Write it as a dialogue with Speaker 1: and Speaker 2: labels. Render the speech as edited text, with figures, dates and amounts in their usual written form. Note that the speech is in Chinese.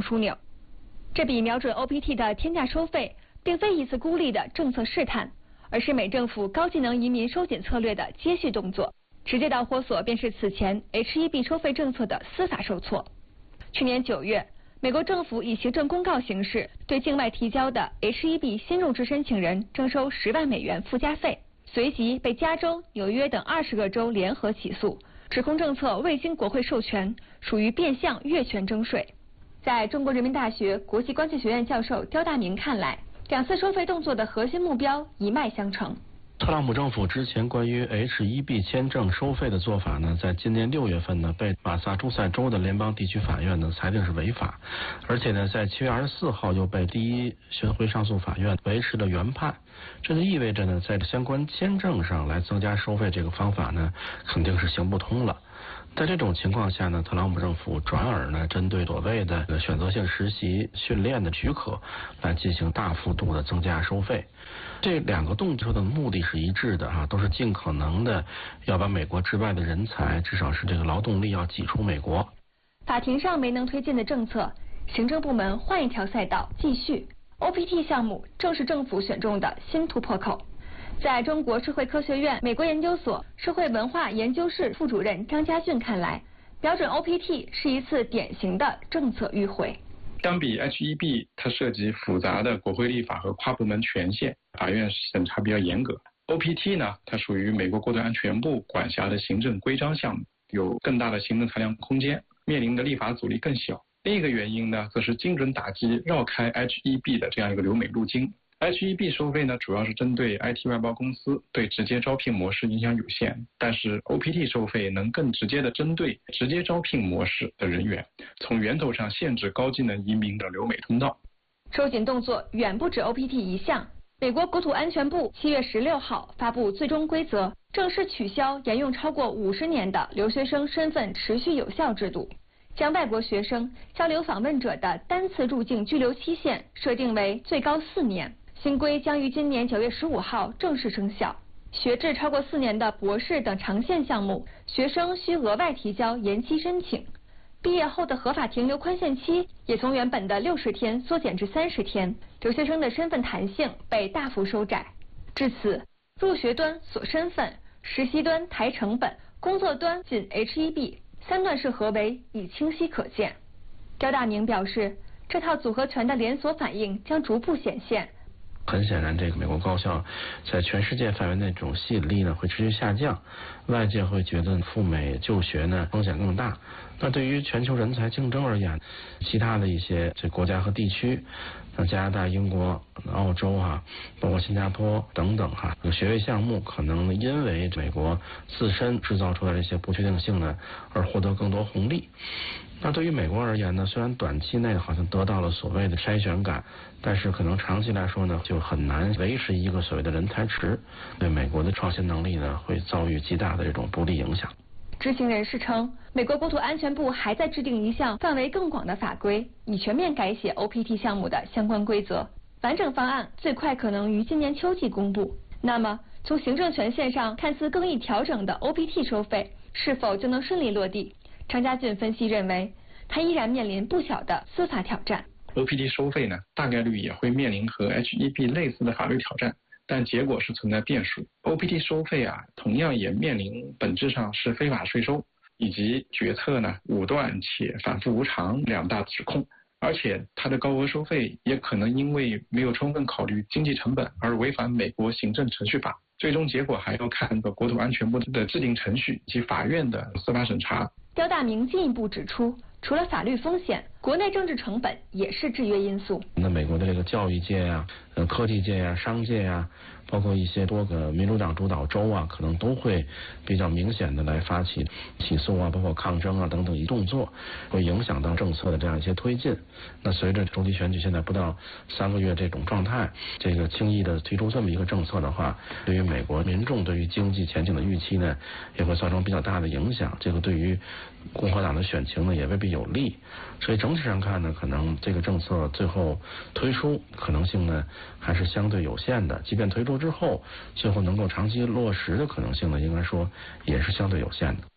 Speaker 1: 枢纽。这笔瞄准 OPT 的天价收费，并非一次孤立的政策试探，而是美政府高技能移民收紧策略的接续动作。直接导火索便是此前 H-1B 收费政策的司法受挫。去年9月，美国政府以行政公告形式对境外提交的 H-1B 新入职申请人征收10万美元附加费，随即被加州、纽约等20个州联合起诉，指控政策未经国会授权，属于变相越权征税。在中国人民大学国际关系学院教授刁大明看来，两次收费动作的核心目标一脉相承。
Speaker 2: 特朗普政府之前关于 H-1B 签证收费的做法呢，在今年6月份呢，被马萨诸塞州的联邦地区法院呢裁定是违法，而且呢，在7月24号又被第一巡回上诉法院维持了原判。这就意味着呢，在相关签证上来增加收费这个方法呢，肯定是行不通了。在这种情况下呢，特朗普政府转而呢，针对所谓的选择性实习训练的许可来进行大幅度的增加收费。这两个动作的目的是一致的都是尽可能的要把美国之外的人才，至少是这个劳动力要挤出美国。
Speaker 1: 法庭上没能推进的政策，行政部门换一条赛道继续。OPT 项目正是政府选中的新突破口。在中国社会科学院美国研究所社会文化研究室副主任张家俊看来，标准 OPT 是一次典型的政策迂回。
Speaker 3: 相比 H-1B， 它涉及复杂的国会立法和跨部门权限，法院审查比较严格。OPT 呢，它属于美国国土安全部管辖的行政规章项目，有更大的行政裁量空间，面临的立法阻力更小。另一个原因呢，则是精准打击绕开 H-1B 的这样一个留美路径。H-1B 收费呢，主要是针对 IT 外包公司，对直接招聘模式影响有限。但是 OPT 收费能更直接的针对直接招聘模式的人员，从源头上限制高技能移民的留美通道。
Speaker 1: 收紧动作远不止 OPT 一项。美国国土安全部7月16号发布最终规则，正式取消沿用超过50年的留学生身份持续有效制度，将外国学生交流访问者的单次入境居留期限设定为最高4年。新规将于今年9月15号正式生效。学制超过4年的博士等长线项目，学生需额外提交延期申请。毕业后的合法停留宽限期也从原本的60天缩减至30天，留学生的身份弹性被大幅收窄。至此，入学端锁身份，实习端抬成本，工作端仅 H-1B， 3段式合围已清晰可见。刁大明表示，这套组合拳的连锁反应将逐步显现。
Speaker 2: 很显然，这个美国高校在全世界范围内这种吸引力呢会持续下降，外界会觉得赴美就学呢风险更大。那对于全球人才竞争而言，其他的一些这国家和地区，像加拿大、英国、澳洲包括新加坡等等学位项目可能因为美国自身制造出来的一些不确定性呢而获得更多红利。那对于美国而言呢，虽然短期内好像得到了所谓的筛选感，但是可能长期来说呢，就很难维持一个所谓的人才池，对美国的创新能力呢，会遭遇极大的这种不利影响。
Speaker 1: 知情人士称，美国国土安全部还在制定一项范围更广的法规，以全面改写 OPT 项目的相关规则。完整方案最快可能于今年秋季公布。那么，从行政权限上看似更易调整的 OPT 收费，是否就能顺利落地？张家俊分析认为，他依然面临不小的司法挑战。
Speaker 3: OPT 收费呢，大概率也会面临和 H-1B 类似的法律挑战，但结果是存在变数。OPT 收费同样也面临本质上是非法税收，以及决策呢武断且反复无常2大指控。而且它的高额收费也可能因为没有充分考虑经济成本而违反美国行政程序法。最终结果还要看国土安全部的制定程序及法院的司法审查。
Speaker 1: 刁大明进一步指出，除了法律风险，国内政治成本也是制约因素。
Speaker 2: 那美国的这个教育界科技界商界包括一些多个民主党主导州可能都会比较明显的来发起起诉包括抗争等等一动作，会影响到政策的这样一些推进。那随着中期选举现在不到3个月这种状态，这个轻易的提出这么一个政策的话，对于美国民众对于经济前景的预期呢，也会造成比较大的影响。这个对于共和党的选情呢，也未必有利。所以整体上看呢，可能这个政策最后推出可能性呢，还是相对有限的。即便推出之后，最后能够长期落实的可能性呢，应该说也是相对有限的。